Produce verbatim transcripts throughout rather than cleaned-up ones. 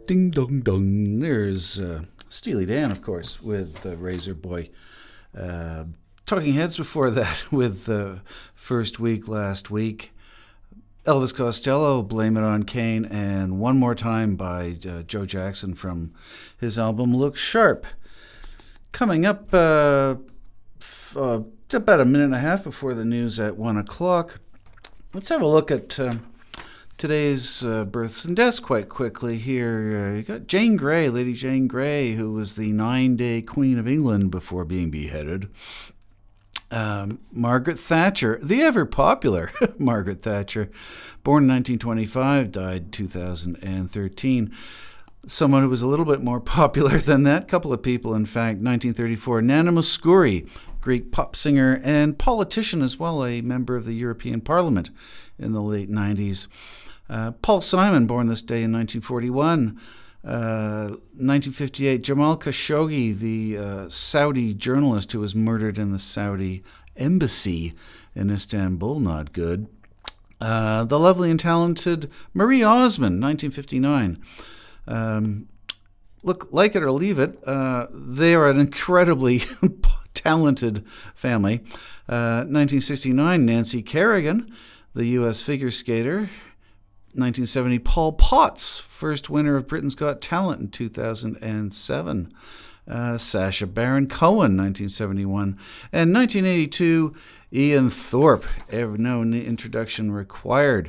Ding dong dong. There's uh, Steely Dan, of course, with uh, Razor Boy. Uh, Talking Heads before that with the uh, First Week last week. Elvis Costello, Blame It on Kane, and One More Time by uh, Joe Jackson from his album Look Sharp. Coming up uh, f- uh, about a minute and a half before the news at one o'clock, let's have a look at uh, today's uh, births and deaths quite quickly here. Uh, you got Jane Grey, Lady Jane Grey, who was the nine-day Queen of England before being beheaded. Um, Margaret Thatcher, the ever-popular Margaret Thatcher, born in nineteen twenty-five, died two thousand thirteen. Someone who was a little bit more popular than that, couple of people, in fact, nineteen thirty-four, Nana Mouskouri, Greek pop singer and politician as well, a member of the European Parliament in the late nineties. Uh, Paul Simon, born this day in nineteen forty-one. Uh, nineteen fifty-eight, Jamal Khashoggi, the uh, Saudi journalist who was murdered in the Saudi embassy in Istanbul, not good. Uh, the lovely and talented Marie Osmond, nineteen fifty-nine. Um, look, like it or leave it, uh, they are an incredibly talented family. Uh, nineteen sixty-nine, Nancy Kerrigan, the U S figure skater. nineteen seventy, Paul Potts, first winner of Britain's Got Talent in two thousand seven. Uh, Sacha Baron Cohen, nineteen seventy-one. And nineteen eighty-two, Ian Thorpe. No introduction required.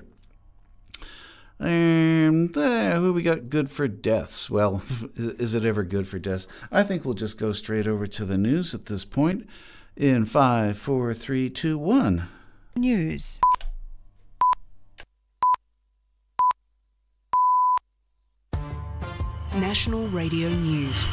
And uh, who we got good for deaths? Well, is, is it ever good for deaths? I think we'll just go straight over to the news at this point in five, four, three, two, one. News. National Radio News.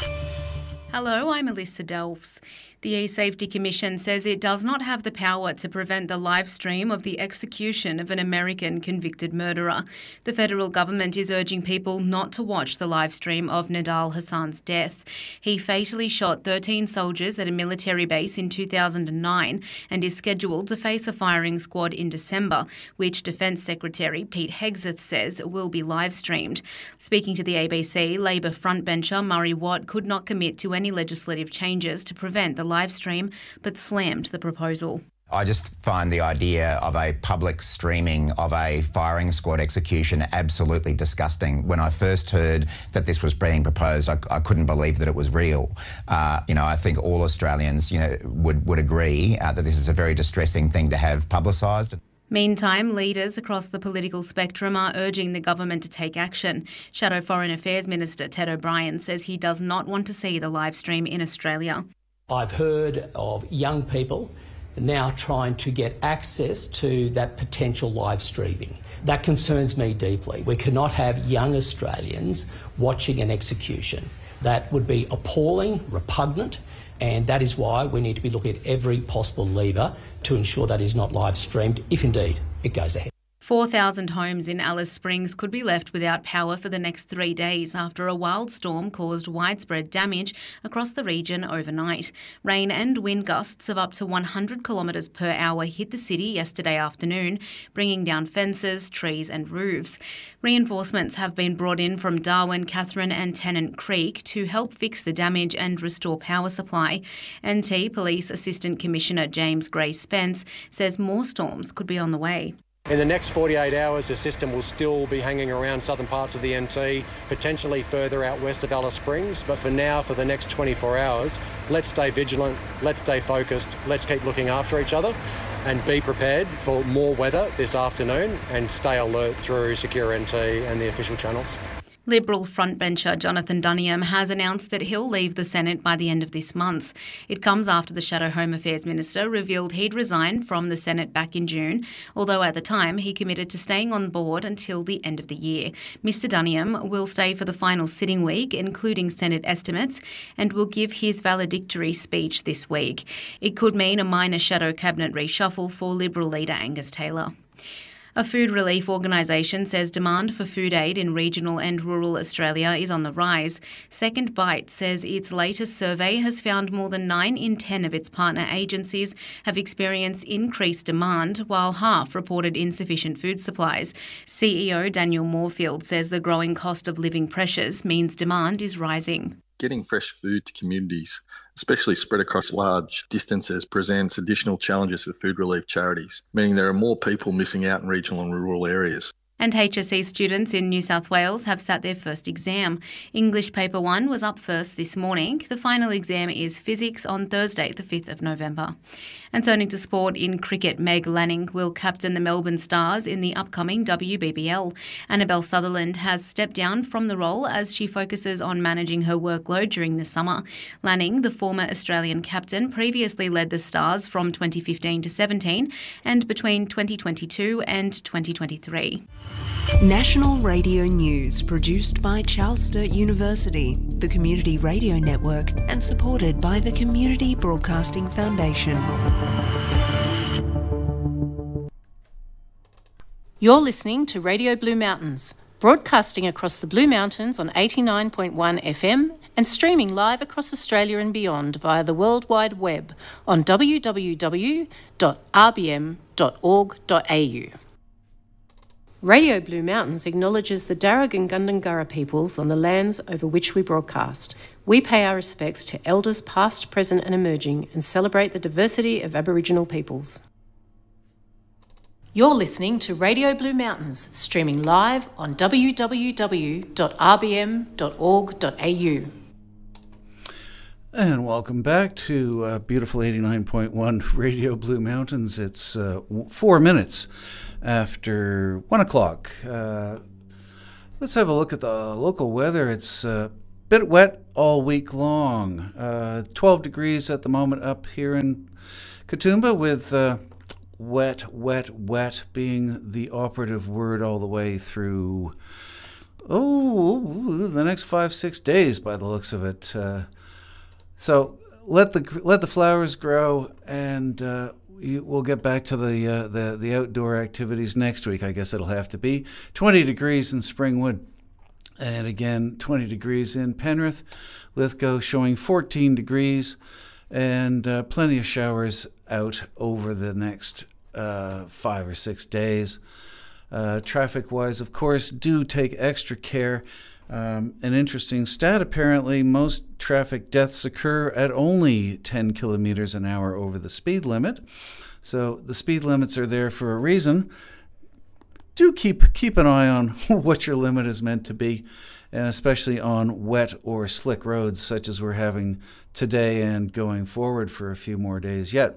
Hello, I'm Alyssa Delfs. The E-Safety Commission says it does not have the power to prevent the live stream of the execution of an American convicted murderer. The federal government is urging people not to watch the live stream of Nidal Hassan's death. He fatally shot thirteen soldiers at a military base in two thousand nine and is scheduled to face a firing squad in December, which Defence Secretary Pete Hegseth says will be live streamed. Speaking to the A B C, Labor frontbencher Murray Watt could not commit to any legislative changes to prevent the live stream, but slammed the proposal. I just find the idea of a public streaming of a firing squad execution absolutely disgusting. When I first heard that this was being proposed, I, I couldn't believe that it was real. Uh, you know, I think all Australians, you know, would, would agree uh, that this is a very distressing thing to have publicised. Meantime, leaders across the political spectrum are urging the government to take action. Shadow Foreign Affairs Minister Ted O'Brien says he does not want to see the live stream in Australia. I've heard of young people now trying to get access to that potential live streaming. That concerns me deeply. We cannot have young Australians watching an execution. That would be appalling, repugnant, and that is why we need to be looking at every possible lever to ensure that is not live streamed, if indeed it goes ahead. four thousand homes in Alice Springs could be left without power for the next three days after a wild storm caused widespread damage across the region overnight. Rain and wind gusts of up to one hundred kilometres per hour hit the city yesterday afternoon, bringing down fences, trees and roofs. Reinforcements have been brought in from Darwin, Catherine and Tennant Creek to help fix the damage and restore power supply. N T Police Assistant Commissioner James Gray Spence says more storms could be on the way. In the next forty-eight hours, the system will still be hanging around southern parts of the N T, potentially further out west of Alice Springs. But for now, for the next twenty-four hours, let's stay vigilant, let's stay focused, let's keep looking after each other and be prepared for more weather this afternoon and stay alert through Secure N T and the official channels. Liberal frontbencher Jonathan Duniam has announced that he'll leave the Senate by the end of this month. It comes after the Shadow Home Affairs Minister revealed he'd resigned from the Senate back in June, although at the time he committed to staying on board until the end of the year. Mister Duniam will stay for the final sitting week, including Senate estimates, and will give his valedictory speech this week. It could mean a minor shadow cabinet reshuffle for Liberal leader Angus Taylor. A food relief organisation says demand for food aid in regional and rural Australia is on the rise. Second Bite says its latest survey has found more than nine in ten of its partner agencies have experienced increased demand, while half reported insufficient food supplies. C E O Daniel Moorfield says the growing cost of living pressures means demand is rising. Getting fresh food to communities, especially spread across large distances, presents additional challenges for food relief charities, meaning there are more people missing out in regional and rural areas. And H S C students in New South Wales have sat their first exam. English Paper one was up first this morning. The final exam is Physics on Thursday, the fifth of November. And turning to sport, in cricket, Meg Lanning will captain the Melbourne Stars in the upcoming W B B L. Annabelle Sutherland has stepped down from the role as she focuses on managing her workload during the summer. Lanning, the former Australian captain, previously led the Stars from twenty fifteen to seventeen and between twenty twenty-two and twenty twenty-three. National Radio News, produced by Charles Sturt University, the Community Radio Network, and supported by the Community Broadcasting Foundation. You're listening to Radio Blue Mountains, broadcasting across the Blue Mountains on eighty-nine point one F M and streaming live across Australia and beyond via the World Wide Web on w w w dot r b m dot org dot a u. Radio Blue Mountains acknowledges the Darug and Gundungurra peoples on the lands over which we broadcast. We pay our respects to elders past, present and emerging and celebrate the diversity of Aboriginal peoples. You're listening to Radio Blue Mountains, streaming live on w w w dot r b m dot org dot a u. And welcome back to uh, beautiful eighty-nine point one Radio Blue Mountains. It's uh, four minutes after one o'clock. Uh, let's have a look at the local weather. It's a bit wet all week long. Uh, twelve degrees at the moment up here in Katoomba, with uh, wet, wet, wet being the operative word all the way through, oh, the next five, six days by the looks of it. Uh, so let the let the flowers grow, and uh, we'll get back to the, uh, the the outdoor activities next week. I guess it'll have to be twenty degrees in Springwood, and again twenty degrees in Penrith. Lithgow showing fourteen degrees, and uh, plenty of showers out over the next uh, five or six days. Uh, traffic-wise, of course, do take extra care. Um, an interesting stat, apparently most traffic deaths occur at only ten kilometers an hour over the speed limit. So the speed limits are there for a reason. Do keep keep an eye on what your limit is meant to be, and especially on wet or slick roads such as we're having today and going forward for a few more days yet.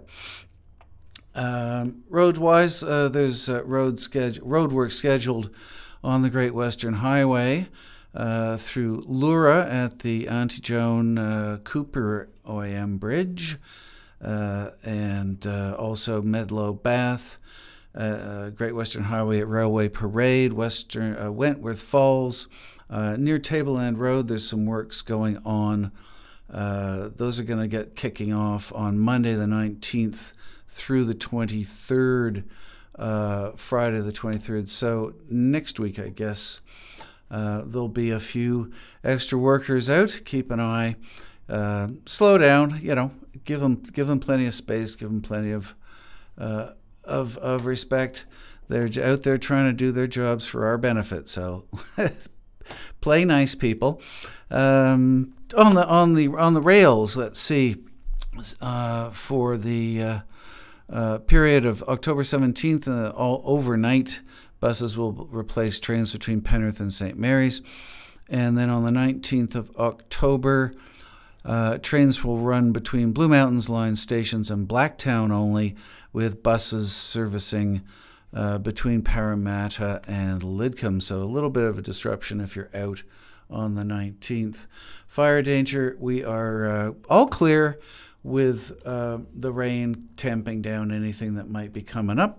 Um, road-wise, uh, there's uh, road, schedule, road work scheduled on the Great Western Highway Uh, through Lura at the Auntie Joan uh, Cooper O A M Bridge, uh, and uh, also Medlow Bath, uh, Great Western Highway at Railway Parade, Western uh, Wentworth Falls, uh, near Tableland Road. There's some works going on. Uh, those are going to get kicking off on Monday the nineteenth through the twenty-third, uh, Friday the twenty-third. So next week, I guess. Uh, there'll be a few extra workers out. Keep an eye. Uh, slow down. You know, give them give them plenty of space. Give them plenty of uh, of of respect. They're out there trying to do their jobs for our benefit. So play nice, people. Um, on the on the on the rails. Let's see. Uh, for the uh, uh, period of October seventeenth, uh, all overnight. Buses will replace trains between Penrith and Saint Mary's. And then on the nineteenth of October, uh, trains will run between Blue Mountains Line stations and Blacktown only, with buses servicing uh, between Parramatta and Lidcombe. So a little bit of a disruption if you're out on the nineteenth. Fire danger, we are uh, all clear with uh, the rain tamping down anything that might be coming up.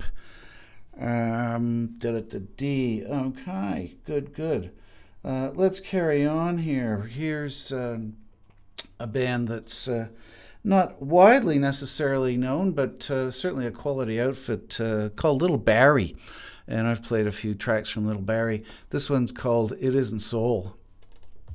Um, da da da D. Okay, good, good. Uh, let's carry on here. Here's uh, a band that's uh, not widely necessarily known, but uh, certainly a quality outfit uh, called Little Barrie. and I've played a few tracks from Little Barrie. This one's called It Isn't Soul.